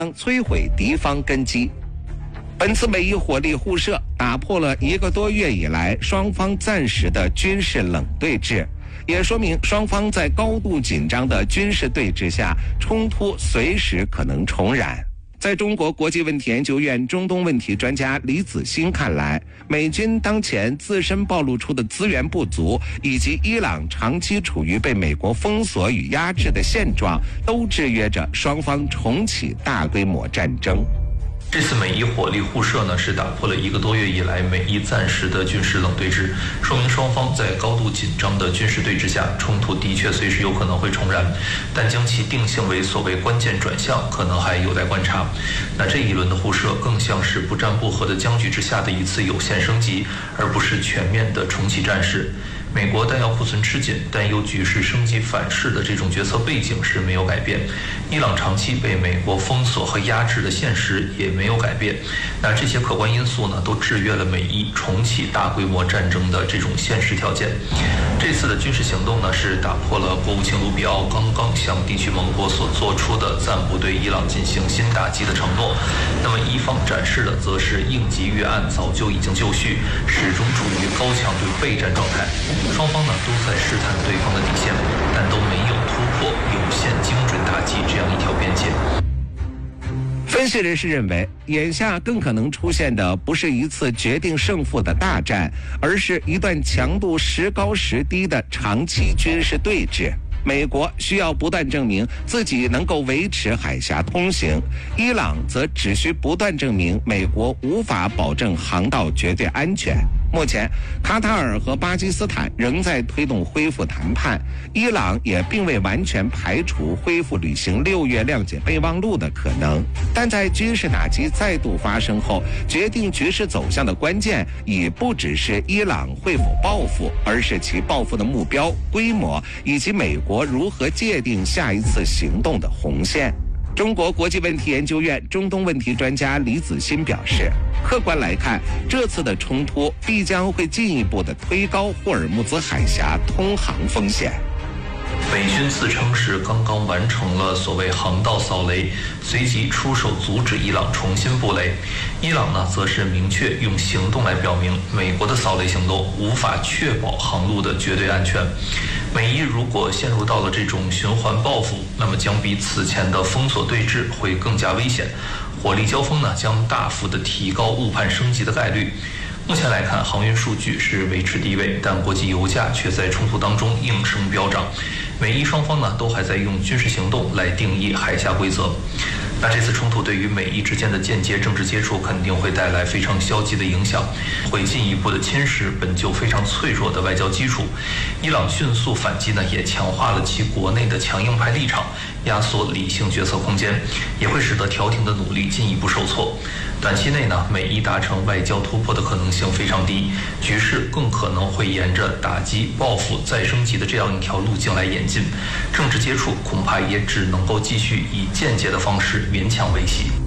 摧毁敌方根基。本次美伊火力互射打破了1个多月以来双方暂时的军事冷对峙，也说明双方在高度紧张的军事对峙下，冲突随时可能重燃。在中国国际问题研究院中东问题专家李子欣看来，美军当前自身暴露出的资源不足，以及伊朗长期处于被美国封锁与压制的现状，都制约着双方重启大规模战争。 这次美伊火力互射呢，是打破了1个多月以来美伊暂时的军事冷对峙，说明双方在高度紧张的军事对峙下，冲突的确随时有可能会重燃，但将其定性为所谓关键转向，可能还有待观察。那这一轮的互射更像是不战不和的僵局之下的一次有限升级，而不是全面的重启战事。美国弹药库存吃紧，担忧局势升级反噬的这种决策背景是没有改变。伊朗长期被美国封锁和压制的现实也没有改变。那这些客观因素呢，都制约了美伊重启大规模战争的这种现实条件。这次的军事行动呢，是打破了国务卿卢比奥刚刚向地区盟国所做出的暂不对伊朗进行新打击的承诺。那么伊方展示的则是应急预案早就已经就绪，始终处于高强度备战状态。双方呢都在试探对方的底线，但都没有突破有限精准打击这样一条边界。 分析人士认为，眼下更可能出现的不是一次决定胜负的大战，而是一段强度时高时低的长期军事对峙。美国需要不断证明自己能够维持海峡通行，伊朗则只需不断证明美国无法保证航道绝对安全。目前，卡塔尔和巴基斯坦仍在推动恢复谈判，伊朗也并未完全排除恢复履行6月谅解备忘录的可能。但在军事打击再度发生后，决定局势走向的关键已不只是伊朗会否报复，而是其报复的目标、规模以及美国如何界定下一次行动的红线。中国国际问题研究院中东问题专家李子欣表示，客观来看，这次的冲突必将会进一步的推高霍尔木兹海峡通航风险。 美军自称是刚刚完成了所谓航道扫雷，随即出手阻止伊朗重新布雷。伊朗呢，则是明确用行动来表明，美国的扫雷行动无法确保航路的绝对安全。美伊如果陷入到了这种循环报复，那么将比此前的封锁对峙会更加危险，火力交锋呢，将大幅的提高误判升级的概率。目前来看，航运数据是维持低位，但国际油价却在冲突当中应声飙涨。美伊双方呢，都还在用军事行动来定义海峡规则。那这次冲突对于美伊之间的间接政治接触肯定会带来非常消极的影响，会进一步的侵蚀本就非常脆弱的外交基础。伊朗迅速反击呢，也强化了其国内的强硬派立场，压缩理性决策空间，也会使得调停的努力进一步受挫。短期内呢，美伊达成外交突破的可能性非常低，局势更可能会沿着打击、报复、再升级的这样一条路径来演进。政治接触恐怕也只能够继续以间接的方式勉强维系。